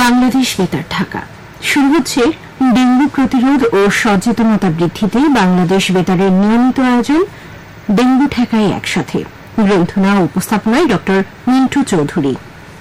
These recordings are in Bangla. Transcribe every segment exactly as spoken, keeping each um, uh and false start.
বাংলাদেশ বেতার ঢাকা। শুরু হচ্ছে ডেঙ্গু প্রতিরোধ ও সচেতনতা বৃদ্ধিতে বাংলাদেশ বেতারের নিয়মিত আয়োজন ডেঙ্গু ঠেকাই একসাথে। গ্রন্থনা ও উপস্থাপনায় ড মিন্টু চৌধুরী।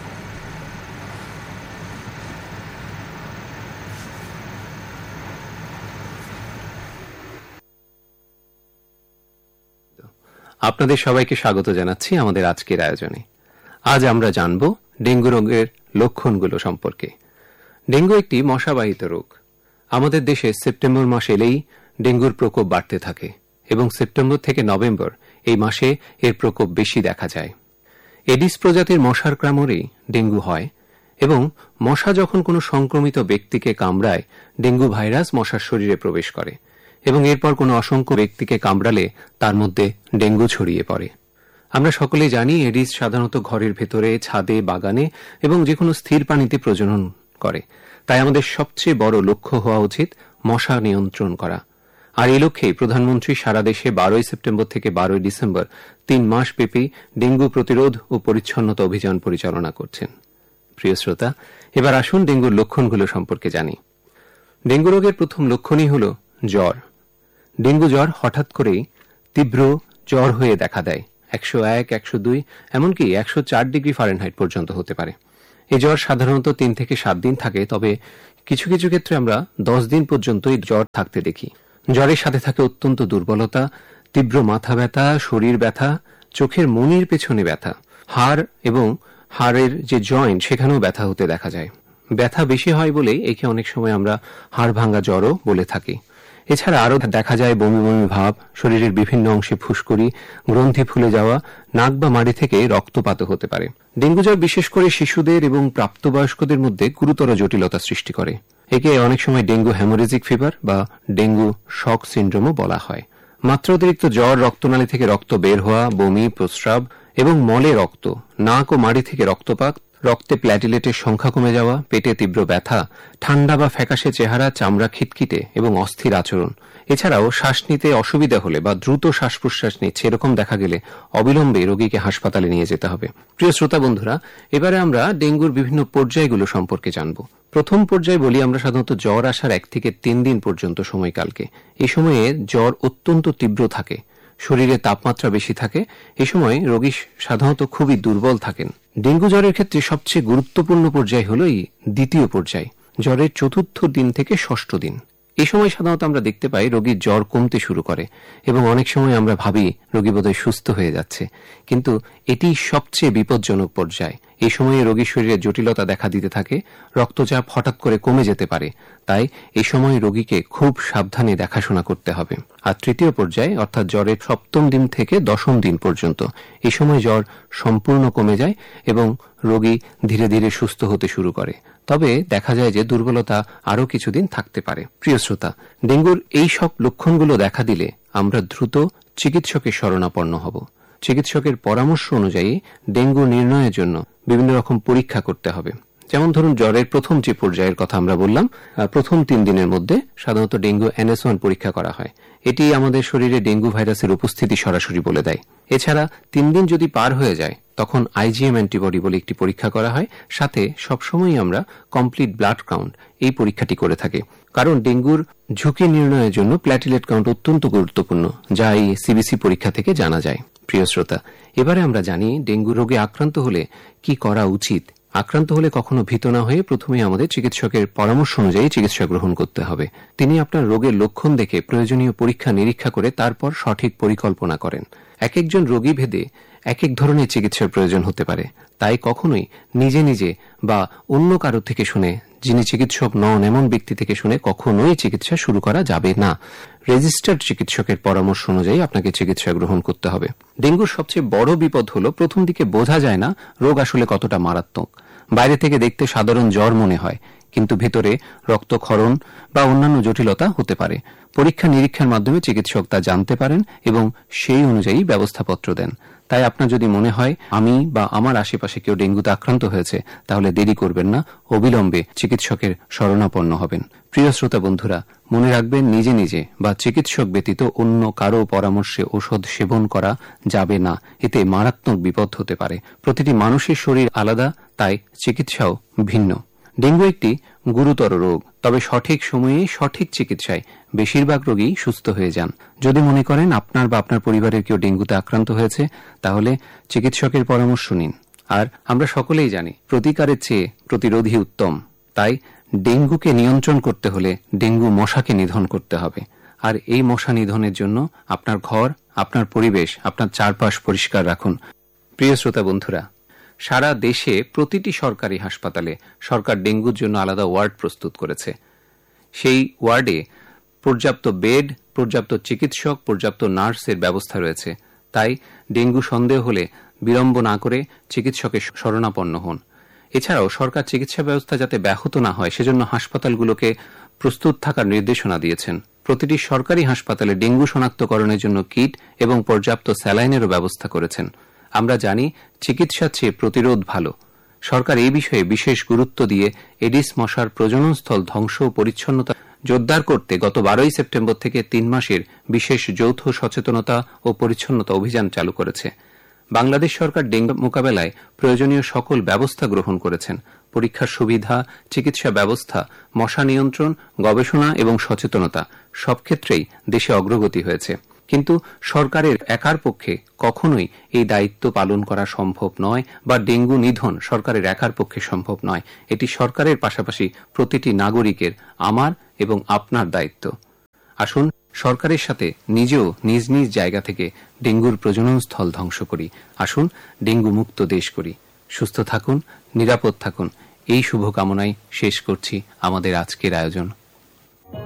আপনাদের সবাইকে স্বাগত জানাচ্ছি আমাদের আজকের আয়োজনে। আজ আমরা জানব ডেঙ্গু রোগের লক্ষণগুলো সম্পর্কে। ডেঙ্গু একটি মশাবাহিত রোগ। আমাদের দেশে সেপ্টেম্বর মাস এলেই ডেঙ্গুর প্রকোপ বাড়তে থাকে এবং সেপ্টেম্বর থেকে নভেম্বর এই মাসে এর প্রকোপ বেশি দেখা যায়। এডিস প্রজাতির মশার কামড়েই ডেঙ্গু হয় এবং মশা যখন কোনো সংক্রমিত ব্যক্তিকে কামড়ায়, ডেঙ্গু ভাইরাস মশার শরীরে প্রবেশ করে এবং এরপর কোনো অসংখ্য ব্যক্তিকে কামড়ালে তার মধ্যে ডেঙ্গু ছড়িয়ে পড়ে। আমরা সকলেই জানি এডিস সাধারণত ঘরের ভেতরে, ছাদে, বাগানে এবং যে কোনো স্থির পানিতে প্রজনন করে। তাই আমাদের সবচেয়ে বড় লক্ষ্য হওয়া উচিত মশা নিয়ন্ত্রণ করা। আর এই লক্ষ্যেই প্রধানমন্ত্রী সারা দেশে বারোই সেপ্টেম্বর থেকে বারোই ডিসেম্বর তিন মাস ব্যাপী ডেঙ্গু প্রতিরোধ ও পরিচ্ছন্নতা অভিযান পরিচালনা করছেন। প্রিয় শ্রোতা, এবার আসুন ডেঙ্গুর লক্ষণগুলো সম্পর্কে জানি। ডেঙ্গু রোগের প্রথম লক্ষণই হল জ্বর। ডেঙ্গু জ্বর হঠাৎ করেই তীব্র জ্বর হয়ে দেখা দেয়। একশো এক, একশো দুই, এমনকি একশো চার ডিগ্রি ফারেনহাইট পর্যন্ত হতে পারে। এই জ্বর সাধারণত তিন থেকে সাত দিন থাকে, তবে কিছু কিছু ক্ষেত্রে আমরা দশ দিন পর্যন্ত এই জ্বর থাকতে দেখি। জ্বরের সাথে থাকে অত্যন্ত দুর্বলতা, তীব্র মাথা ব্যথা, শরীর ব্যথা, চোখের মনির পেছনে ব্যথা, হাড় এবং হাড়ের যে জয়েন্ট সেখানেও ব্যথা হতে দেখা যায়। ব্যথা বেশি হয় বলেই একে অনেক সময় আমরা হাড় ভাঙা জ্বরও বলে থাকি। এছাড়া আরও দেখা যায় বমি বমি ভাব, শরীরের বিভিন্ন অংশে ফুসকুড়ি, গ্রন্থি ফুলে যাওয়া, নাক বা মাড়ি থেকে রক্তপাত হতে পারে। ডেঙ্গু জ্বর বিশেষ করে শিশুদের এবং প্রাপ্তবয়স্কদের মধ্যে গুরুতর জটিলতা সৃষ্টি করে। একে অনেক সময় ডেঙ্গু হ্যামোরেজিক ফিভার বা ডেঙ্গু শক সিন্ড্রোমও বলা হয়। মাত্রা অতিরিক্ত জ্বর, রক্তনালী থেকে রক্ত বের হওয়া, বমি, প্রস্রাব এবং মলে রক্ত, নাক ও মাড়ি থেকে রক্তপাত, রক্তে প্ল্যাটিলেটের সংখ্যা কমে যাওয়া, পেটে তীব্র ব্যথা, ঠান্ডা বা ফ্যাকাশে চেহারা, চামড়া খিটখিটে এবং অস্থির আচরণ। এছাড়াও শ্বাস নিতে অসুবিধা হলে বা দ্রুত শ্বাস প্রশ্বাস নিচ্ছে এরকম দেখা গেলে অবিলম্বে রোগীকে হাসপাতালে নিয়ে যেতে হবে। প্রিয় শ্রোতা বন্ধুরা, এবারে আমরা ডেঙ্গুর বিভিন্ন পর্যায়গুলো সম্পর্কে জানব। প্রথম পর্যায়ে বলি আমরা সাধারণত জ্বর আসার এক থেকে তিন দিন পর্যন্ত সময়কালকে। এই সময়ে জ্বর অত্যন্ত তীব্র থাকে, শরীরে তাপমাত্রা বেশি থাকে। এ সময় রোগী সাধারণত খুবই দুর্বল থাকেন। ডেঙ্গু জ্বরের ক্ষেত্রে সবচেয়ে গুরুত্বপূর্ণ পর্যায় হল এই দ্বিতীয় পর্যায়, জ্বরের চতুর্থ দিন থেকে ষষ্ঠ দিন। এই সময় সাধারণত আমরা দেখতে পাই রোগীর জ্বর কমতে শুরু করে এবং অনেক সময় আমরা ভাবি রোগী বোধহয় সুস্থ হয়ে যাচ্ছে, কিন্তু এটি সবচেয়ে বিপজ্জনক পর্যায়। এই সময়ে রোগীর শরীরে জটিলতা দেখা দিতে থাকে, রক্তচাপ হঠাৎ করে কমে যেতে পারে। তাই এই সময় রোগীকে খুব সাবধানে দেখাশোনা করতে হবে। আর তৃতীয় পর্যায়ে অর্থাৎ জ্বরের সপ্তম দিন থেকে দশম দিন পর্যন্ত এই সময় জ্বর সম্পূর্ণ কমে যায় এবং রোগী ধীরে ধীরে সুস্থ হতে শুরু করে। তবে দেখা যায় যে দুর্বলতা আরও কিছুদিন থাকতে পারে। প্রিয় শ্রোতা, ডেঙ্গুর এই সব লক্ষণগুলো দেখা দিলে আমরা দ্রুত চিকিৎসকের শরণাপন্ন হব। চিকিৎসকের পরামর্শ অনুযায়ী ডেঙ্গু নির্ণয়ের জন্য বিভিন্ন রকম পরীক্ষা করতে হবে। যেমন ধরুন, জ্বরের প্রথম যে পর্যায়ের কথা আমরা বললাম, প্রথম তিন দিনের মধ্যে সাধারণত ডেঙ্গু এন এস ওয়ান পরীক্ষা করা হয়। এটি আমাদের শরীরে ডেঙ্গু ভাইরাসের উপস্থিতি সরাসরি বলে দেয়। এছাড়া তিন দিন যদি পার হয়ে যায় তখন আইজিএম অ্যান্টিবডি বলে একটি পরীক্ষা করা হয়। সাথে সবসময় আমরা কমপ্লিট ব্লাড কাউন্ট এই পরীক্ষাটি করে থাকি, কারণ ডেঙ্গুর ঝুঁকি নির্ণয়ের জন্য প্ল্যাটিলেট কাউন্ট অত্যন্ত গুরুত্বপূর্ণ, যা এই সিবিসি পরীক্ষা থেকে জানা যায়। প্রিয় শ্রোতা, এবারে আমরা জানি ডেঙ্গু রোগে আক্রান্ত হলে কি করা উচিত। আক্রান্ত হলে কখনো ভীত না হয়ে প্রথমে আমাদের চিকিৎসকের পরামর্শ অনুযায়ী চিকিৎসা গ্রহণ করতে হবে। তিনি আপনার রোগের লক্ষণ দেখে প্রয়োজনীয় পরীক্ষা নিরীক্ষা করে তারপর সঠিক পরিকল্পনা করেন। এক একজন রোগী ভেদে এক এক ধরনের চিকিৎসার প্রয়োজন হতে পারে। তাই কখনোই নিজে নিজে বা অন্য কারো থেকে শুনে, যিনি চিকিৎসক নন এমন ব্যক্তি থেকে শুনে কখনোই চিকিৎসা শুরু করা যাবে না। রেজিস্টার্ড চিকিৎসকের পরামর্শ অনুযায়ী আপনাকে চিকিৎসা গ্রহণ করতে হবে। ডেঙ্গুর সবচেয়ে বড় বিপদ হল প্রথম দিকে বোঝা যায় না রোগ আসলে কতটা মারাত্মক। বাইরে থেকে দেখতে সাধারণ জ্বর মনে হয়, কিন্তু ভেতরে রক্তক্ষরণ বা অন্যান্য জটিলতা হতে পারে। পরীক্ষা নিরীক্ষার মাধ্যমে চিকিৎসক তা জানতে পারেন এবং সেই অনুযায়ী ব্যবস্থাপত্র দেন। তাই আপনার যদি মনে হয় আমি বা আমার আশেপাশে কেউ ডেঙ্গুতে আক্রান্ত হয়েছে, তাহলে দেরি করবেন না, অবিলম্বে চিকিৎসকের শরণাপন্ন হবেন। প্রিয় শ্রোতা বন্ধুরা, মনে রাখবেন নিজে নিজে বা চিকিৎসক ব্যতীত অন্য কারো পরামর্শে ঔষধ সেবন করা যাবে না। এতে মারাত্মক বিপদ হতে পারে। প্রতিটি মানুষের শরীর আলাদা, তাই চিকিৎসাও ভিন্ন। ডেঙ্গু একটি গুরুতর রোগ, তবে সঠিক সময়ে সঠিক চিকিৎসায় বেশিরভাগ রোগী সুস্থ হয়ে যান। যদি মনে করেন আপনার বা আপনার পরিবারের কেউ ডেঙ্গুতে আক্রান্ত হয়েছে, তাহলে চিকিৎসকের পরামর্শ নিন। আর আমরা সকলেই জানি প্রতিকারের চেয়ে প্রতিরোধী উত্তম। তাই ডেঙ্গুকে নিয়ন্ত্রণ করতে হলে ডেঙ্গু মশাকে নিধন করতে হবে। আর এই মশা নিধনের জন্য আপনার ঘর, আপনার পরিবেশ, আপনার চারপাশ পরিষ্কার রাখুন। প্রিয় শ্রোতা বন্ধুরা, সারা দেশে প্রতিটি সরকারি হাসপাতালে সরকার ডেঙ্গুর জন্য আলাদা ওয়ার্ড প্রস্তুত করেছে। সেই ওয়ার্ডে পর্যাপ্ত বেড, পর্যাপ্ত চিকিৎসক, পর্যাপ্ত নার্সের ব্যবস্থা রয়েছে। তাই ডেঙ্গু সন্দেহ হলে বিলম্ব না করে চিকিৎসকের শরণাপন্ন হন। এছাড়াও সরকার চিকিৎসা ব্যবস্থা যাতে ব্যাহত না হয় সেজন্য হাসপাতালগুলোকে প্রস্তুত থাকার নির্দেশনা দিয়েছেন। প্রতিটি সরকারি হাসপাতালে ডেঙ্গু শনাক্তকরণের জন্য কিট এবং পর্যাপ্ত স্যালাইনেরও ব্যবস্থা করেছেন। আমরা জানি চিকিৎসার চেয়ে প্রতিরোধ ভালো। সরকার এই বিষয়ে বিশেষ গুরুত্ব দিয়ে এডিস মশার প্রজননস্থল ধ্বংস ও পরিচ্ছন্নতা জোরদার করতে গত বারোই সেপ্টেম্বর থেকে তিন মাসের বিশেষ যৌথ সচেতনতা ও পরিচ্ছন্নতা অভিযান চালু করেছে। বাংলাদেশ সরকার ডেঙ্গু মোকাবেলায় প্রয়োজনীয় সকল ব্যবস্থা গ্রহণ করেছেন। পরীক্ষার সুবিধা, চিকিৎসা ব্যবস্থা, মশা নিয়ন্ত্রণ, গবেষণা এবং সচেতনতা সব ক্ষেত্রেই দেশে অগ্রগতি হয়েছে। কিন্তু সরকারের একার পক্ষে কখনোই এই দায়িত্ব পালন করা সম্ভব নয়, বা ডেঙ্গু নিধন সরকারের একার পক্ষে সম্ভব নয়। এটি সরকারের পাশাপাশি প্রতিটি নাগরিকের, আমার এবং আপনার দায়িত্ব। আসুন সরকারের সাথে নিজেও নিজ নিজ জায়গা থেকে ডেঙ্গুর প্রজনন স্থল ধ্বংস করি। আসুন ডেঙ্গু মুক্ত দেশ করি। সুস্থ থাকুন, নিরাপদ থাকুন, এই শুভকামনায় শেষ করছি আমাদের আজকের আয়োজন।